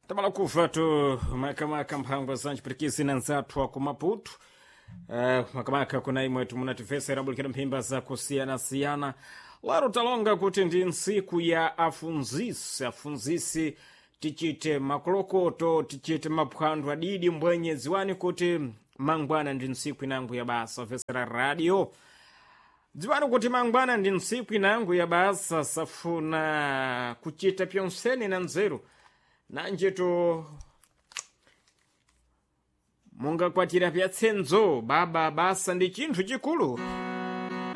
Tamala kuva tu makamaka mphangwa zanji pirikisi na nzathu ku Maputo. Makamaka kuna imwetu munatifesa irabulikira mphimba za kusiyana-siyana. Laro talonga kuti ndi nsiku ya afunzisi tichite makolokoto tichite maphwando adidi mbwenye ziwani kuti mangwana ndi nsiku inangu ya basa vesera radio. Dziwani kuti mangwana ndi nsiku inangu ya basa safuna kuchita pyonseni na nzeru. Nanjeto mungakwatira pyatsenzo baba basa ndi chinthu chikulu.